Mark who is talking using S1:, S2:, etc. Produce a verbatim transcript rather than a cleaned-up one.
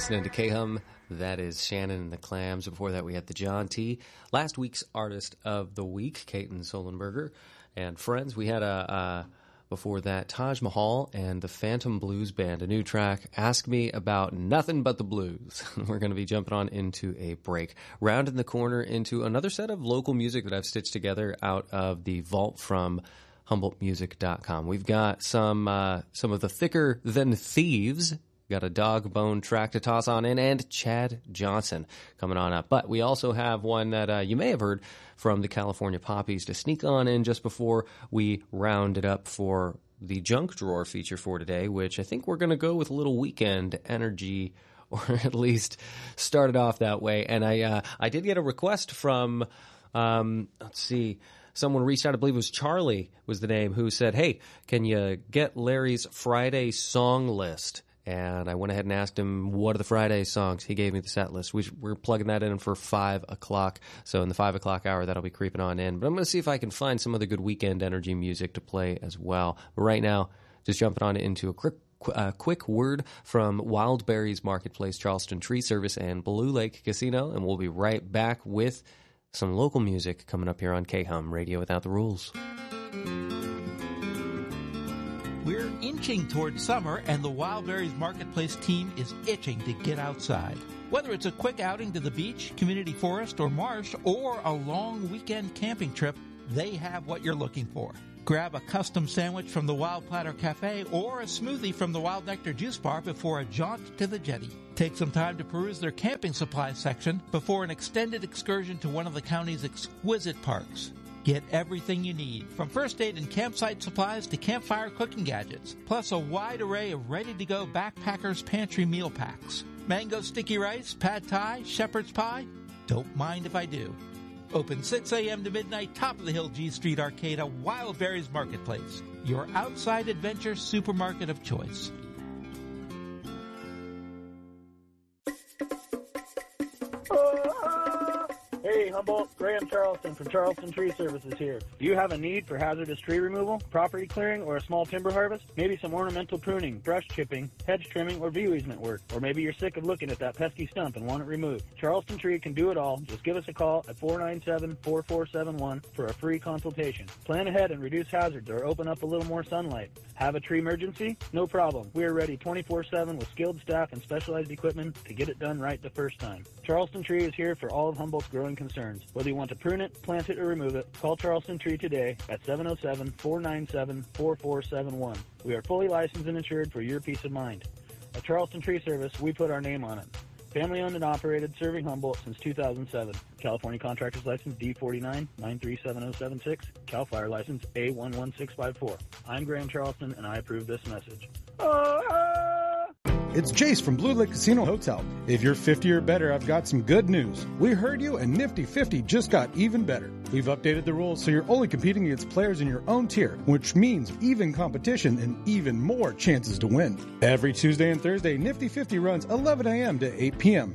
S1: listening to K-Hum. That is Shannon and the Clams. Before that, we had the John T. Last week's Artist of the Week, Caton Solenberger. And friends, we had a, uh, before that, Taj Mahal and the Phantom Blues Band, a new track, Ask Me About Nothing But the Blues. We're going to be jumping on into a break. Rounding the corner into another set of local music that I've stitched together out of the vault from Humboldt Music dot com. We've got some uh, some of the Thicker Than Thieves. Got a Dog Bone track to toss on in, and Chad Johnson coming on up. But we also have one that uh, you may have heard from the California Poppies to sneak on in just before we round it up for the Junk Drawer feature for today, which I think we're going to go with a little weekend energy, or at least start it off that way. And I uh, I did get a request from, um, let's see, someone reached out, I believe it was Charlie was the name, who said, hey, can you get Larry's Friday song list? And I went ahead and asked him, what are the Friday songs? He gave me the set list. We, we're plugging that in for five o'clock. So in the five o'clock hour, that'll be creeping on in. But I'm going to see if I can find some other good weekend energy music to play as well. But right now, just jumping on into a quick, uh, quick word from Wildberries Marketplace, Charleston Tree Service, and Blue Lake Casino. And we'll be right back with some local music coming up here on K-Hum, Radio Without the Rules.
S2: We're inching towards summer, and the Wildberries Marketplace team is itching to get outside. Whether it's a quick outing to the beach, community forest, or marsh, or a long weekend camping trip, they have what you're looking for. Grab a custom sandwich from the Wild Platter Cafe or a smoothie from the Wild Nectar Juice Bar before a jaunt to the jetty. Take some time to peruse their camping supplies section before an extended excursion to one of the county's exquisite parks. Get everything you need, from first aid and campsite supplies to campfire cooking gadgets, plus a wide array of ready-to-go backpackers' pantry meal packs. Mango sticky rice, pad thai, shepherd's pie? Don't mind if I do. Open six a.m. to midnight, top of the hill G Street Arcade, at Wildberries Marketplace, your outside adventure supermarket of choice.
S3: Hey, Humboldt, Graham Charleston from Charleston Tree Services here. Do you have a need for hazardous tree removal, property clearing, or a small timber harvest? Maybe some ornamental pruning, brush chipping, hedge trimming, or view easement work. Or maybe you're sick of looking at that pesky stump and want it removed. Charleston Tree can do it all. Just give us a call at four nine seven, four four seven one for a free consultation. Plan ahead and reduce hazards or open up a little more sunlight. Have a tree emergency? No problem. We are ready twenty-four seven with skilled staff and specialized equipment to get it done right the first time. Charleston Tree is here for all of Humboldt's growing concerns. Whether you want to prune it, plant it, or remove it, call Charleston Tree today at seven oh seven, four nine seven, four four seven one. We are fully licensed and insured for your peace of mind. At Charleston Tree Service, we put our name on it. Family owned and operated, serving Humboldt since two thousand seven. California Contractor's License D forty-nine, nine three seven oh seven six. Cal Fire License A one one six five four. I'm Graham Charleston, and I approve this message.
S4: It's Chase from Blue Lake Casino Hotel. If you're fifty or better, I've got some good news. We heard you, and Nifty fifty just got even better. We've updated the rules so you're only competing against players in your own tier, which means even competition and even more chances to win. Every Tuesday and Thursday, Nifty fifty runs eleven a.m. to eight p.m.